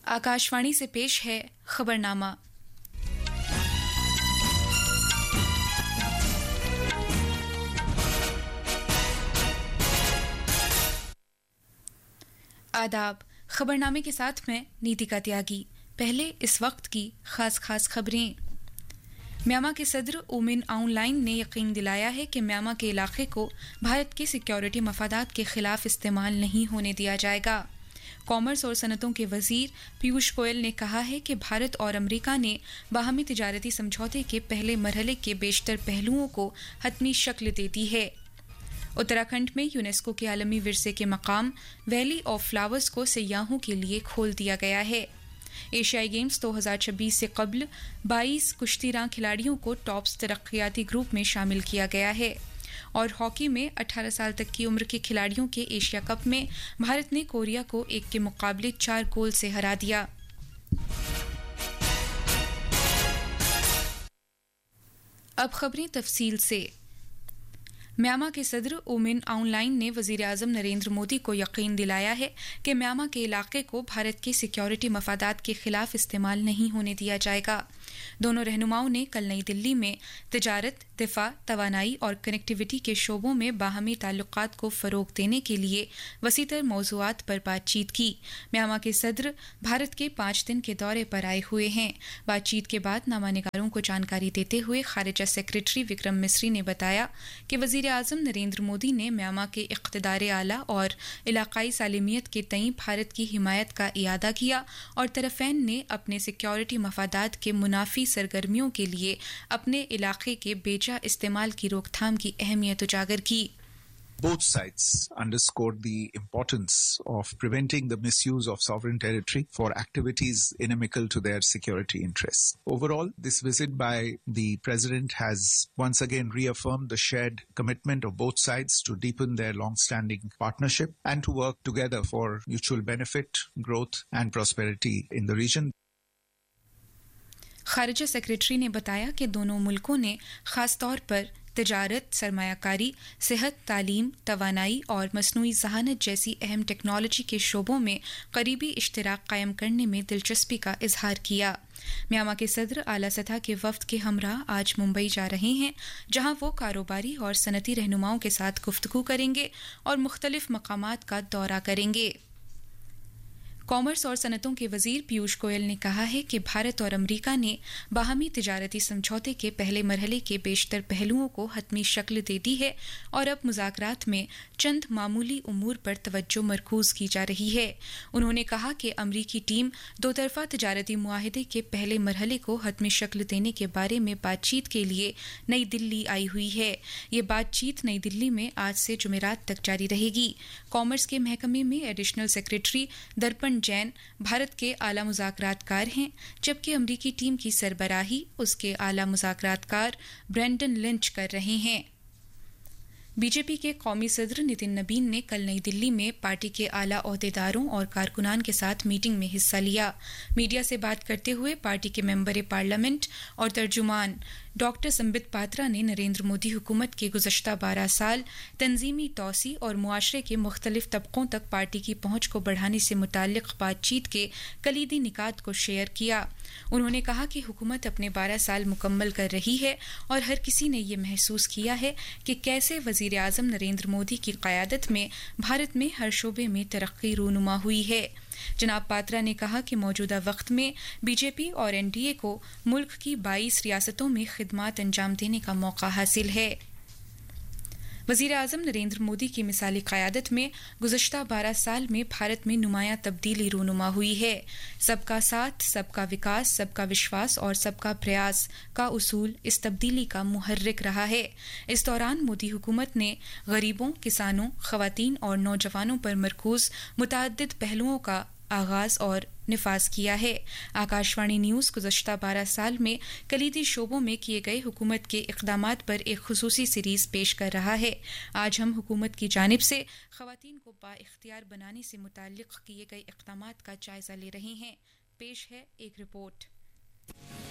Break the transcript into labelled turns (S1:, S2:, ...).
S1: आकाशवाणी से पेश है खबरनामा। आदाब। खबरनामे के साथ मैं नीतिका त्यागी। पहले इस वक्त की खास खबरें। म्यांमा के सदर ऊ मिन आउंग लाइन ने यकीन दिलाया है कि म्यांमा के इलाके को भारत के सिक्योरिटी मफादात के खिलाफ इस्तेमाल नहीं होने दिया जाएगा। कॉमर्स और सनतों के वजीर पीयूष गोयल ने कहा है कि भारत और अमेरिका ने बाहमी तिजारती समझौते के पहले मरहले के बेशतर पहलुओं को हतमी शक्ल दे दी है। उत्तराखंड में यूनेस्को के आलमी विरसे के मकाम वैली ऑफ फ्लावर्स को सयाहों के लिए खोल दिया गया है। एशियाई गेम्स 2026 से कबल 22 कुश्तीरां खिलाड़ियों को टॉप्स तरक्याती ग्रुप में शामिल किया गया है। और हॉकी में 18 साल तक की उम्र के खिलाड़ियों के एशिया कप में भारत ने कोरिया को 1 के मुकाबले 4 गोल से हरा दिया। अब खबरें तफसील से। म्यांमा के सदर ऊ मिन आउंग लाइन ने वजीर आजम नरेंद्र मोदी को यकीन दिलाया है कि म्यांमा के इलाके को भारत के सिक्योरिटी मफादात के खिलाफ इस्तेमाल नहीं होने दिया जाएगा। दोनों रहनुमाओं ने कल नई दिल्ली में तिजारत, दिफा, तवानाई और कनेक्टिविटी के शोबों में बाहमी ताल्लुकात को फरोग देने के लिए वसीतर मौज़ूआत पर बातचीत की। म्यांमा के सदर भारत के 5 दिन के दौरे पर आए हुए हैं। बातचीत के बाद नामानिगारों को जानकारी देते हुए खारिजा सेक्रेटरी विक्रम मिस्री ने बताया कि वजीर आजम नरेंद्र मोदी ने म्यांमा के इक़्तिदार आला और इलाकाई सालिमियत के तई भारत की हिमायत का इयादा किया और तरफ़ैन ने अपने सिक्योरिटी मफादात के मुनाफी सरगर्मियों के लिए अपने इलाके के बेजा इस्तेमाल की रोकथाम की अहमियत उजागर की।
S2: Both sides underscored the importance of preventing the misuse of sovereign territory for activities inimical to their security interests. Overall, this visit by the President has once again reaffirmed the shared commitment of both sides to deepen their long-standing partnership and to work together for mutual benefit, growth and prosperity in the region.
S1: खारिजा secretary ने बताया कि दोनों मुल्कों ने खास तौर पर तिजारत, सरमायाकारी, सेहत, तालीम, तवानाई और मसनूई ज़हानत जैसी अहम टेक्नोलॉजी के शोबों में करीबी इश्तिराक कायम करने में दिलचस्पी का इजहार किया। म्यांमा के सदर आला सतह के वफ्द के हमरा आज मुंबई जा रहे हैं, जहां वो कारोबारी और सनती रहनुमाओं के साथ गुफ्तगू करेंगे और मुख्तलिफ मकामात का दौरा करेंगे। कॉमर्स और सनतों के वजीर पीयूष गोयल ने कहा है कि भारत और अमेरिका ने बाहमी तिजारती समझौते के पहले मरहले के बेशतर पहलुओं को हतमी शक्ल दे दी है और अब मुज़ाकरात में चंद मामूली उमूर पर तवज्जो मरकूज की जा रही है। उन्होंने कहा कि अमरीकी टीम दोतरफा तिजारती मुआहदे के पहले मरहले को हतमी शक्ल देने के बारे में बातचीत के लिए नई दिल्ली आई हुई है। ये बातचीत नई दिल्ली में आज से जुमेरात तक जारी रहेगी। कॉमर्स के महकमे में एडिशनल सेक्रेटरी दर्पण जैन भारत के आला मुज़ाकरातकार हैं, जबकि अमरीकी टीम की सरबराही उसके आला मुज़ाकरातकार ब्रेंडन लिंच कर रहे हैं। बीजेपी के कौमी सदर नितिन नबीन ने कल नई दिल्ली में पार्टी के आला ओहदेदारों और कारकुनान के साथ मीटिंग में हिस्सा लिया। मीडिया से बात करते हुए पार्टी के मेंबर पार्लियामेंट और तर्जुमान डॉक्टर संबित पात्रा ने नरेंद्र मोदी हुकूमत के गुज़श्ता 12 साल तंजीमी तौसी और मुआशरे के मुख्तलिफ तबकों तक पार्टी की पहुंच को बढ़ाने से मुताल्लिक बातचीत के कलीदी निकात को शेयर किया। उन्होंने कहा कि हुकूमत अपने 12 साल मुकम्मल कर रही है और हर किसी ने ये महसूस किया है कि कैसे वज़ीर आज़म नरेंद्र मोदी की क़यादत में भारत में हर शोबे में तरक्की रूनुमा हुई है। जनाब पात्रा ने कहा कि मौजूदा वक्त में बीजेपी और एनडीए को मुल्क की 22 रियासतों में खिदमात अंजाम देने का मौका हासिल है। वज़ीर आज़म नरेंद्र मोदी की मिसाली क़यादत में गुज़श्ता 12 साल में भारत में नुमायां तब्दीली रूनुमा हुई है। सबका साथ, सबका विकास, सबका विश्वास और सबका प्रयास का उसूल इस तब्दीली का मुहर्रिक रहा है। इस दौरान मोदी हुकूमत ने गरीबों, किसानों, ख़वातीन और नौजवानों पर मरकूज़ मुतअद्दिद पहलुओं का आगाज़ और निफाज किया है। आकाशवाणी न्यूज़ गुज़श्ता 12 साल में कलीदी शोबों में किए गए हुकूमत के इक़दामात पर एक खुसूसी सीरीज़ पेश कर रहा है। आज हम हुकूमत की जानिब से ख़वातीन को बाइख्तियार बनाने से मुताल्लिक़ किए गए इक़दामात का जायज़ा ले रहे हैं। पेश है एक रिपोर्ट।